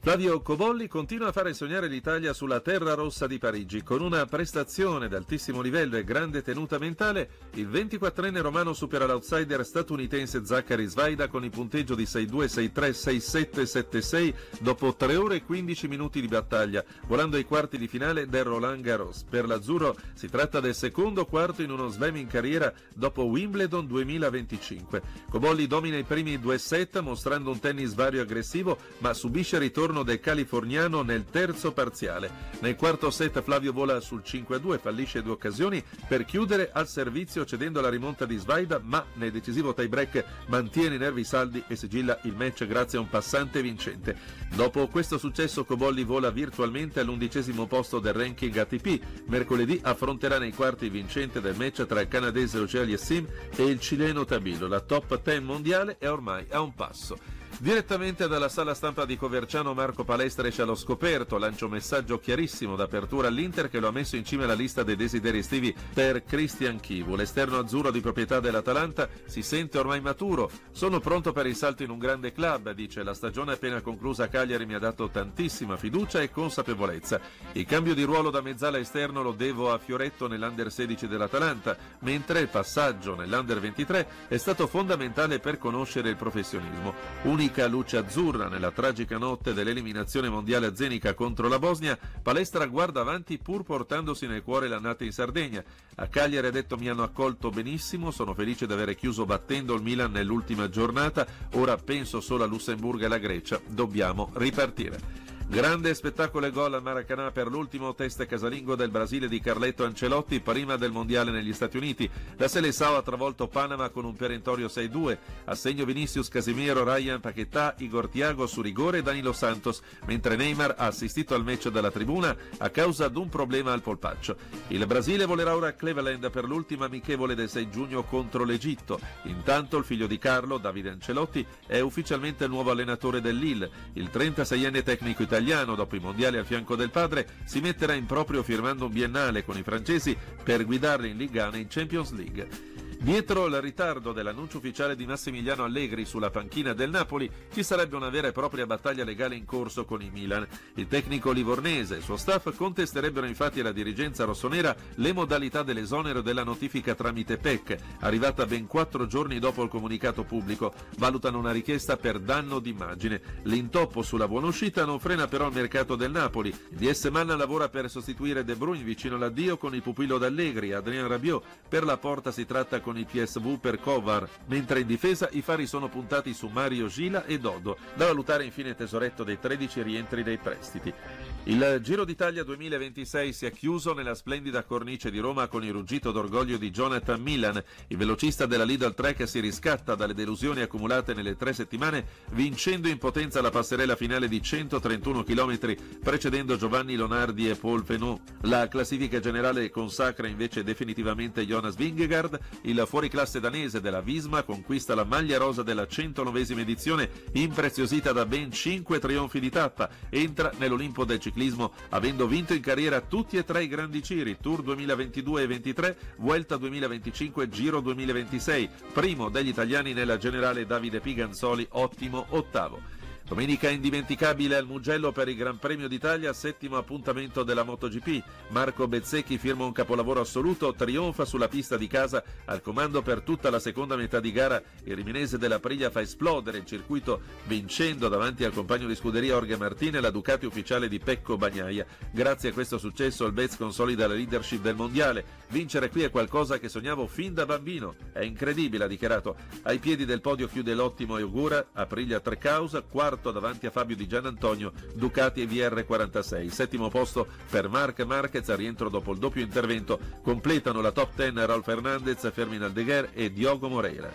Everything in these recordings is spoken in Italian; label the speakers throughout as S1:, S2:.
S1: Flavio Cobolli continua a fare sognare l'Italia sulla terra rossa di Parigi. Con una prestazione d'altissimo livello e grande tenuta mentale, il 24enne romano supera l'outsider statunitense Zachary Svaida con il punteggio di 6-2, 6-3, 6-7, 7-6 dopo 3 ore e 15 minuti di battaglia, volando ai quarti di finale del Roland Garros. Per l'azzurro si tratta del secondo quarto in uno slam in carriera dopo Wimbledon 2025. Cobolli domina i primi 2 set mostrando un tennis vario e aggressivo, ma subisce il ritorno del californiano nel terzo parziale. Nel quarto set Flavio vola sul 5-2, fallisce 2 occasioni per chiudere al servizio cedendo alla rimonta di Svaida, ma nel decisivo tie break mantiene i nervi saldi e sigilla il match grazie a un passante vincente. Dopo questo successo Cobolli vola virtualmente all'11° posto del ranking ATP. Mercoledì affronterà nei quarti il vincente del match tra il canadese Roger Aliassime e il cileno Tabilo. La top 10 mondiale è ormai a un passo. Direttamente dalla sala stampa di Coverciano Marco Palestra esce allo scoperto, lancia un messaggio chiarissimo d'apertura all'Inter che lo ha messo in cima alla lista dei desideri estivi per Christian Chivu. L'esterno azzurro di proprietà dell'Atalanta si sente ormai maturo. Sono pronto per il salto in un grande club, dice. La stagione appena conclusa a Cagliari mi ha dato tantissima fiducia e consapevolezza. Il cambio di ruolo da mezzala esterno lo devo a Fioretto nell'Under 16 dell'Atalanta, mentre il passaggio nell'Under 23 è stato fondamentale per conoscere il professionismo. Unica luce azzurra nella tragica notte dell'eliminazione mondiale a Zenica contro la Bosnia, Palestra guarda avanti pur portandosi nel cuore l'annata in Sardegna. A Cagliari ha detto: mi hanno accolto benissimo, sono felice di aver chiuso battendo il Milan nell'ultima giornata, ora penso solo a Lussemburgo e alla Grecia, dobbiamo ripartire. Grande spettacolo e gol al Maracanã per l'ultimo test casalingo del Brasile di Carletto Ancelotti prima del mondiale negli Stati Uniti. La Seleção ha travolto Panama con un perentorio 6-2, a segno Vinicius, Casemiro, Ryan, Paquetá, Igor Thiago su rigore e Danilo Santos, mentre Neymar ha assistito al match dalla tribuna a causa di un problema al polpaccio. Il Brasile volerà ora a Cleveland per l'ultima amichevole del 6 giugno contro l'Egitto. Intanto il figlio di Carlo, Davide Ancelotti, è ufficialmente il nuovo allenatore del Lille. Il 36enne tecnico italiano, dopo i mondiali al fianco del padre, si metterà in proprio firmando un biennale con i francesi per guidarli in Ligue 1 e in Champions League. Dietro il ritardo dell'annuncio ufficiale di Massimiliano Allegri sulla panchina del Napoli ci sarebbe una vera e propria battaglia legale in corso con il Milan. Il tecnico livornese e il suo staff contesterebbero infatti alla dirigenza rossonera le modalità dell'esonero della notifica tramite PEC, arrivata ben 4 giorni dopo il comunicato pubblico. Valutano una richiesta per danno d'immagine. L'intoppo sulla buona uscita non frena però il mercato del Napoli. Il DS Manna lavora per sostituire De Bruyne vicino all'addio con il pupillo d'Allegri, Adrien Rabiot. Per la porta si tratta con il PSV per Kovar, mentre in difesa i fari sono puntati su Mario Gila e Dodo. Da valutare infine il tesoretto dei 13 rientri dei prestiti. Il Giro d'Italia 2026 si è chiuso nella splendida cornice di Roma con il ruggito d'orgoglio di Jonathan Milan. Il velocista della Lidl Trek si riscatta dalle delusioni accumulate nelle 3 settimane, vincendo in potenza la passerella finale di 131 km, precedendo Giovanni Lonardi e Paul Fenot. La classifica generale consacra invece definitivamente Jonas Vingegaard. Il fuoriclasse danese della Visma conquista la maglia rosa della 109esima edizione, impreziosita da ben 5 trionfi di tappa. Entra nell'Olimpo del ciclismo avendo vinto in carriera tutti e 3 i grandi giri, Tour 2022 e 23, Vuelta 2025 e Giro 2026. Primo degli italiani nella generale Davide Piganzoli, ottimo ottavo. Domenica indimenticabile al Mugello per il Gran Premio d'Italia, 7° appuntamento della MotoGP. Marco Bezzecchi firma un capolavoro assoluto, trionfa sulla pista di casa al comando per tutta la seconda metà di gara. Il riminese della Priglia fa esplodere il circuito vincendo davanti al compagno di scuderia Jorge Martin e la Ducati ufficiale di Pecco Bagnaia. Grazie a questo successo il Bez consolida la leadership del mondiale. Vincere qui è qualcosa che sognavo fin da bambino. È incredibile, ha dichiarato. Ai piedi del podio chiude l'ottimo Eugura, Aprilia Trecausa, quarto davanti a Fabio Di Giannantonio, Ducati e VR46. 7° posto per Marc Marquez a rientro dopo il doppio intervento. Completano la top 10 Raul Fernandez, Fermin Aldeguer e Diogo Moreira.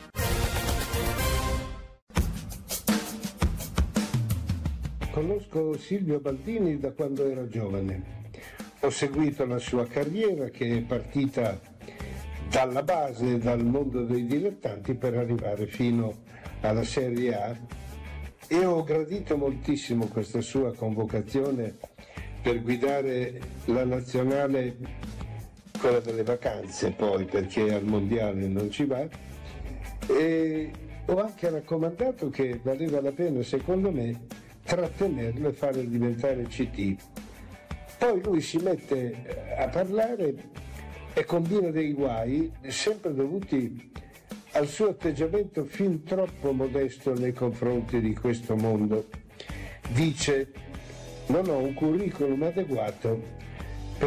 S2: Conosco Silvio Baldini da quando era giovane. Ho seguito la sua carriera che è partita dalla base, dal mondo dei dilettanti per arrivare fino alla Serie A. E ho gradito moltissimo questa sua convocazione per guidare la nazionale, quella delle vacanze poi, perché al mondiale non ci va, e ho anche raccomandato che valeva la pena, secondo me, trattenerlo e farlo diventare CT. Poi lui si mette a parlare e combina dei guai sempre dovuti al suo atteggiamento fin troppo modesto nei confronti di questo mondo. Dice: non ho un curriculum adeguato